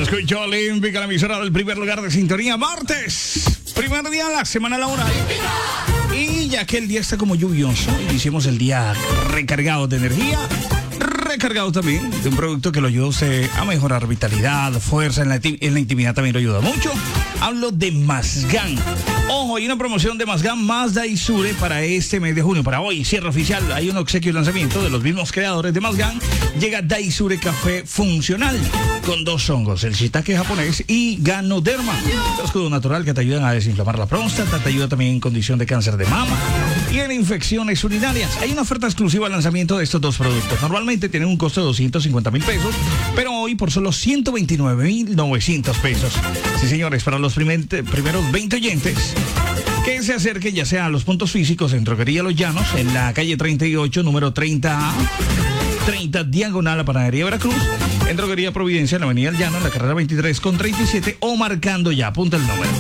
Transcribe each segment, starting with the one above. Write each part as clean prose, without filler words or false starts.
Escucha Olímpica, la emisora del primer lugar de sintonía. Martes, primer día de la semana laboral. Y ya que el día está como lluvioso, hicimos el día recargado de energía, recargado también de un producto que lo ayuda a usted a mejorar vitalidad, fuerza, en la intimidad también lo ayuda mucho. Hablo de Mazgán. Ojo, hay una promoción de Mazgán Mazda y Sure para este mes de junio. Para hoy, cierre oficial, hay un obsequio y lanzamiento de los mismos creadores de Mazgán. Llega Daisure Café Funcional con 2 hongos, el shiitake japonés y Ganoderma. Escudo natural que te ayudan a desinflamar la próstata, te ayuda también en condición de cáncer de mama y en infecciones urinarias. Hay una oferta exclusiva al lanzamiento de estos 2 productos. Normalmente tienen un costo de 250,000 pesos, pero hoy por solo 129,900 pesos. Sí, señores, para los primeros 20 oyentes que se acerquen ya sea a los puntos físicos en Droguería Los Llanos, en la calle 38, número 30A, 30 diagonal a Panadería Veracruz, en Droguería Providencia, en la Avenida El Llano, en la carrera 23 con 37, o marcando ya, apunta el número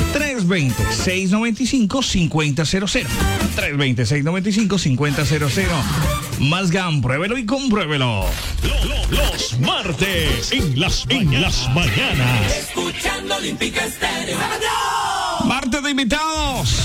320-695-5000. 320-695-5000. Mazgán, pruébelo y compruébelo. Los martes en las mañanas. Escuchando Olímpica Estéreo. Martes de invitados.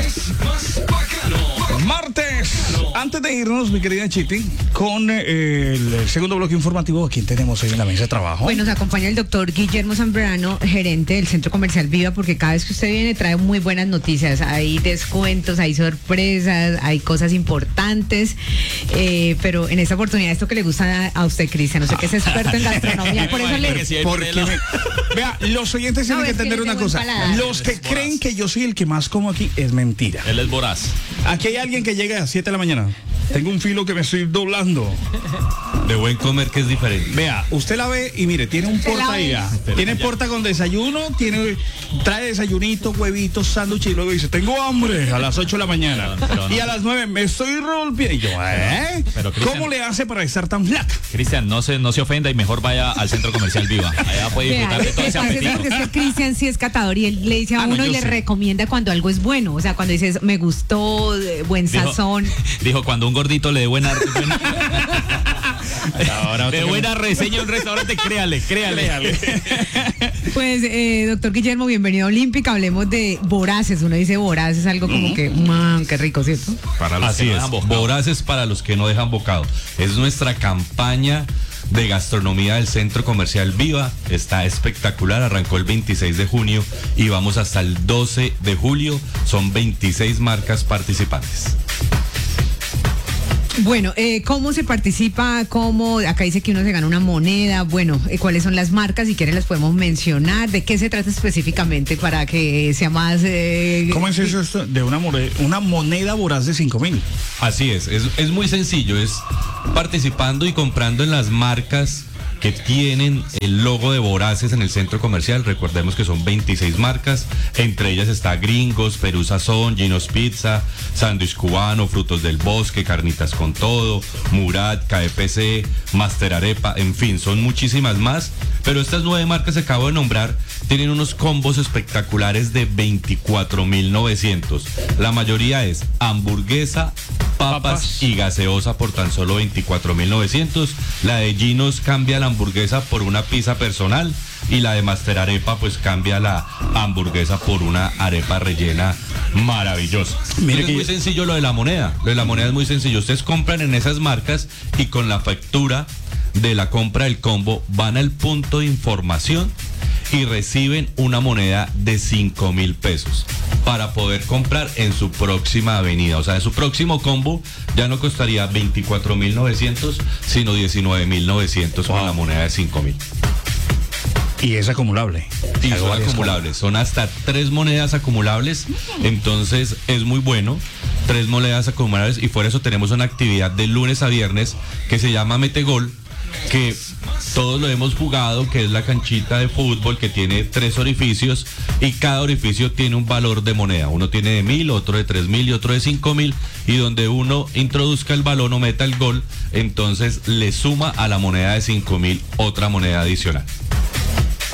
Martes. Antes de irnos, mi querida Chiti, con el segundo bloque informativo, ¿a quién tenemos hoy en la mesa de trabajo? Bueno, nos acompaña el doctor Guillermo Zambrano, gerente del Centro Comercial Viva, porque cada vez que usted viene trae muy buenas noticias. Hay descuentos, hay sorpresas, hay cosas importantes, pero en esta oportunidad esto que le gusta a usted, Cristian, no sé que es experto en gastronomía, por eso le... Vea, los oyentes tienen que entender una cosa. Los que creen que yo soy el que más como aquí es mentira. Él es voraz. Aquí hay alguien que llega a 7 de la mañana. Tengo un filo que me estoy doblando. De buen comer que es diferente. Vea, usted la ve y mire, tiene un porta ahí. Tiene porta con desayuno, trae desayunito, huevitos, sándwich y luego dice, tengo hambre a las 8 de la mañana. Pero y a las 9 me estoy rompiendo. Y yo, Pero, ¿cómo le hace para estar tan flaca? Cristian, no se ofenda y mejor vaya al Centro Comercial Viva. Allá puede disfrutar de todo ese apetito. Es que Cristian sí es catador y él le dice a uno y le recomienda cuando algo es bueno. O sea, cuando dices, me gustó, buen sazón. Dijo, cuando un gordito le dé buena reseña a un restaurante, créale. Pues, doctor Guillermo, bienvenido a Olímpica. Hablemos de Voraces. Uno dice Voraces, algo como que, qué rico, ¿cierto? Para los que no dejan bocado. Voraces para los que no dejan bocado. Es nuestra campaña de gastronomía del Centro Comercial Viva. Está espectacular, arrancó el 26 de junio y vamos hasta el 12 de julio. Son 26 marcas participantes. Bueno, ¿cómo se participa? Acá dice que uno se gana una moneda. Bueno, ¿cuáles son las marcas? Si quieren las podemos mencionar. ¿De qué se trata específicamente para que sea más... ¿Cómo es eso esto? De una moneda voraz de 5,000. Así es muy sencillo, es participando y comprando en las marcas que tienen el logo de Voraces en el centro comercial. Recordemos que son 26 marcas, entre ellas está Gringos, Perú Sazón, Gino's Pizza, Sándwich Cubano, Frutos del Bosque, Carnitas con Todo, Murat, KFC, Master Arepa, en fin, son muchísimas más, pero estas 9 marcas que acabo de nombrar tienen unos combos espectaculares de 24,900. La mayoría es hamburguesa, papas y gaseosa por tan solo 24,900. La de Gino's cambia la hamburguesa por una pizza personal y la de Master Arepa pues cambia la hamburguesa por una arepa rellena maravillosa. Mire que es muy sencillo lo de la moneda. Lo de la moneda es muy sencillo. Ustedes compran en esas marcas y con la factura de la compra del combo van al punto de información y reciben una moneda de 5,000 pesos para poder comprar en su próxima avenida. O sea, en su próximo combo ya no costaría 24,900, sino 19,900 con la moneda de 5,000. Y es acumulable. Y son acumulables. Son hasta 3 monedas acumulables. Entonces es muy bueno. 3 monedas acumulables. Y por eso tenemos una actividad de lunes a viernes que se llama Metegol, que todos lo hemos jugado, que es la canchita de fútbol que tiene 3 orificios y cada orificio tiene un valor de moneda. Uno tiene de 1,000, otro de 3,000 y otro de 5,000, y donde uno introduzca el balón o meta el gol, entonces le suma a la moneda de 5,000 otra moneda adicional.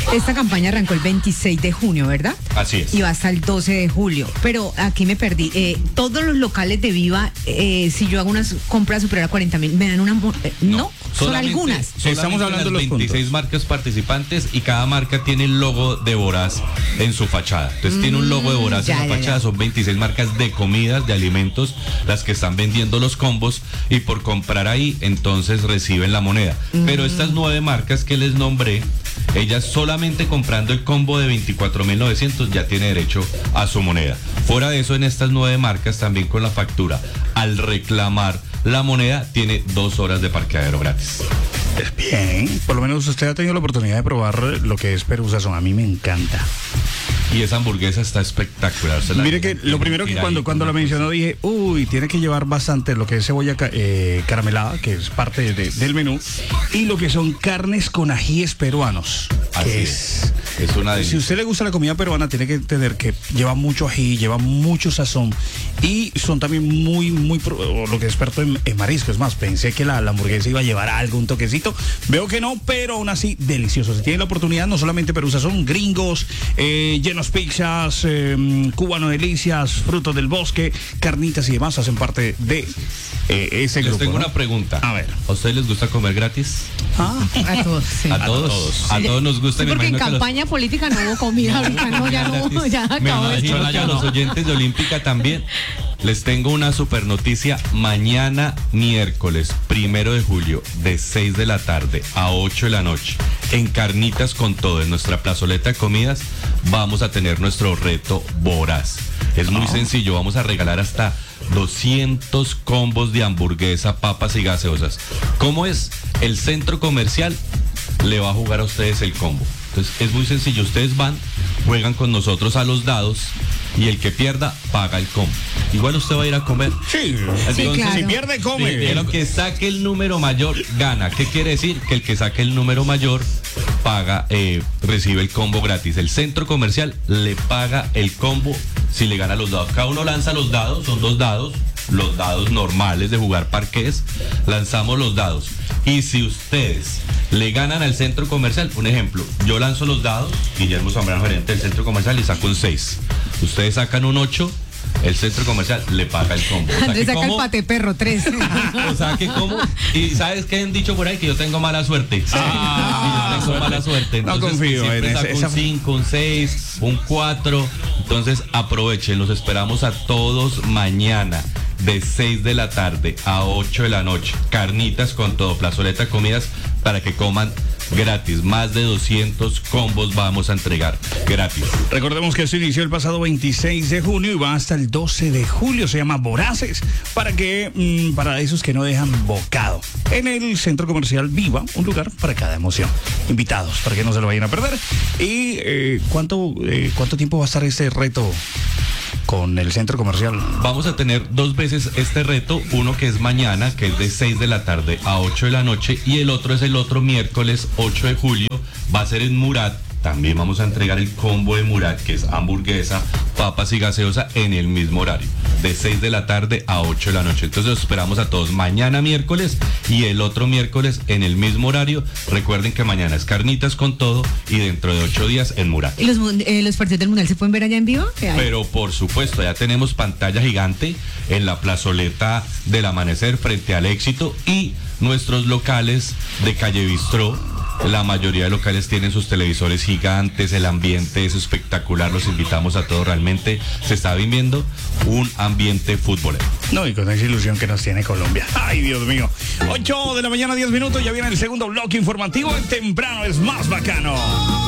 Esta campaña arrancó el 26 de junio, ¿verdad? Así es. Y va hasta el 12 de julio. Pero aquí me perdí. Todos los locales de Viva, si yo hago unas compras superior a 40.000, ¿me dan una? No, son algunas. Estamos hablando de los 26 puntos. marcas participantes y cada marca tiene el logo de Voraz en su fachada. Entonces tiene un logo de Voraz ya, en la ya, fachada. ya. Son 26 marcas de comidas, de alimentos, las que están vendiendo los combos y por comprar ahí entonces reciben la moneda. Pero estas 9 marcas que les nombré, ellas solamente comprando el combo de 24.900 ya tiene derecho a su moneda. Fuera de eso, en estas 9 marcas también con la factura, al reclamar la moneda, tiene 2 horas de parqueadero gratis. Bien, por lo menos usted ha tenido la oportunidad de probar lo que es Perú Sazón. A mí me encanta. Y esa hamburguesa está espectacular. Usted la Mire tiene que lo primero que tirar ahí cuando con la una mencionó cosa. dije, uy, tiene que llevar bastante lo que es cebolla caramelada, que es parte del menú, y lo que son carnes con ajíes peruanos. Así Que es. Es una Si delicia. usted le gusta la comida peruana, tiene que entender que lleva mucho ají, lleva mucho sazón y son también muy lo que es experto en marisco. Es más, pensé que la hamburguesa iba a llevar algo, un toquecito. Veo que no, pero aún así, delicioso. Si tiene la oportunidad, no solamente Perú Sazón, Gringos, Llenos Pizzas, Cubano Delicias, Frutos del Bosque, Carnitas y demás hacen parte de ese Les grupo. tengo ¿no? una pregunta. A ver. ¿A ustedes les gusta comer gratis? A todos, sí. A todos. A todos nos gusta. Sí, me porque en imagino que los- campaña política no hubo comida, ahorita no, ya no, ya Me acabó esto. imagino que a los oyentes de Olímpica también. Les tengo una super noticia. Mañana miércoles 1 de julio de 6 de la tarde a 8 de la noche en Carnitas con Todo, en nuestra plazoleta de comidas, vamos a tener nuestro reto Voraz. Es muy sencillo, vamos a regalar hasta 200 combos de hamburguesa, papas y gaseosas. ¿Cómo es? El centro comercial le va a jugar a ustedes el combo. Entonces es muy sencillo, ustedes van, juegan con nosotros a los dados y el que pierda paga el combo. Igual usted va a ir a comer. Sí, Sí, claro. si pierde, come. El que saque el número mayor gana. ¿Qué quiere decir? Que el que saque el número mayor paga, recibe el combo gratis. El centro comercial le paga el combo si le gana los dados. Cada uno lanza los dados, son 2 dados, los dados normales de jugar parqués. Lanzamos los dados. Y si ustedes le ganan al centro comercial, un ejemplo, yo lanzo los dados, Guillermo Zambrano, gerente del centro comercial, y saco un 6. Ustedes sacan un 8, el centro comercial le paga el combo. O sea, Andrés que saca el como- pate perro 3. o sea que como, y sabes qué han dicho por ahí, que yo tengo mala suerte. Y yo tengo mala suerte. No Entonces, confío pues, siempre en saco esa- un 5, un 6, un 4. Entonces aprovechen, los esperamos a todos mañana de 6 de la tarde a 8 de la noche. Carnitas con Todo, plazoleta de comidas para que coman gratis. Más de 200 combos vamos a entregar gratis. Recordemos que esto inició el pasado 26 de junio y va hasta el 12 de julio. Se llama Voraces, para esos que no dejan bocado. En el Centro Comercial Viva, un lugar para cada emoción. Invitados, para que no se lo vayan a perder. ¿Y cuánto tiempo va a estar este reto con el Centro Comercial? Vamos a tener 2 veces este reto, uno que es mañana, que es de 6 de la tarde a 8 de la noche, y el otro es el otro miércoles 8 de julio, va a ser en Murat. También vamos a entregar el combo de Murat, que es hamburguesa, papas y gaseosa en el mismo horario, de 6 de la tarde a 8 de la noche. Entonces los esperamos a todos mañana miércoles y el otro miércoles en el mismo horario. Recuerden que mañana es Carnitas con Todo y dentro de 8 días en Murat. ¿Y los partidos del Mundial se pueden ver allá en vivo? ¿Qué hay? Pero por supuesto, ya tenemos pantalla gigante en la plazoleta del Amanecer frente al Éxito y nuestros locales de Calle Bistró. La mayoría de locales tienen sus televisores gigantes, el ambiente es espectacular, los invitamos a todos, realmente se está viviendo un ambiente futbolero. No, y con esa ilusión que nos tiene Colombia. Ay, Dios mío. 8 de la mañana, 10 minutos, ya viene el segundo bloque informativo. El temprano es más bacano.